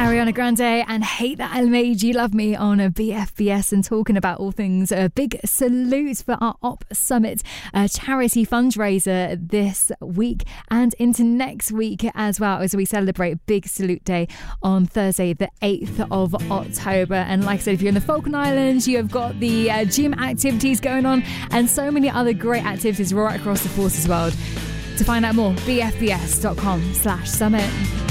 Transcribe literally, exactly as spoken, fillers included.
Ariana Grande and Hate That I Made You Love Me on a B F B S, and talking about all things a big salute for our Op Summit uh, charity fundraiser this week and into next week as well, as we celebrate Big Salute Day on Thursday the eighth of October. And like I said, if you're in the Falkland Islands, you have got the uh, gym activities going on and so many other great activities right across the Forces world. To find out more, b f b s dot com slash summit.